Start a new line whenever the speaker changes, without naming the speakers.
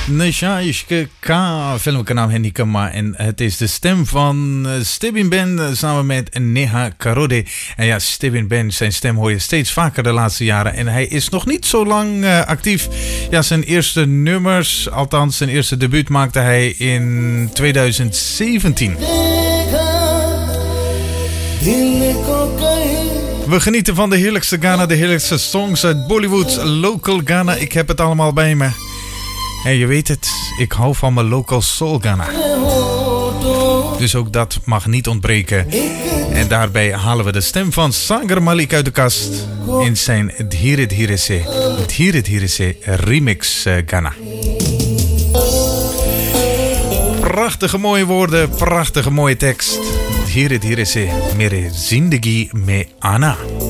Nasha Ishke Ka, film ka naam Henny Kama. En het is de stem van Stebin Ben samen met Neha Karode. En ja, Stebin Ben, zijn stem hoor je steeds vaker de laatste jaren. En hij is nog niet zo lang actief. Ja, zijn eerste nummers, althans zijn eerste debuut maakte hij in 2017. We genieten van de heerlijkste Ghana, de heerlijkste songs uit Bollywood, local Ghana. Ik heb het allemaal bij me. En je weet het, ik hou van mijn local soul Ghana. Dus ook dat mag niet ontbreken. En daarbij halen we de stem van Sagar Malik uit de kast in zijn Dhire Dhire Se remix Ghana. Prachtige mooie woorden, prachtige mooie tekst. Dhire Dhire Se mere zindagi mein aana.